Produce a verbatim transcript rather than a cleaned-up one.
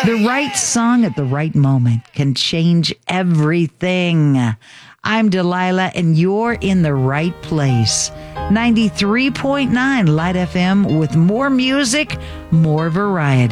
The right song at the right moment can change everything. I'm Delilah, and you're in the right place. ninety-three point nine Light F M with more music, more variety.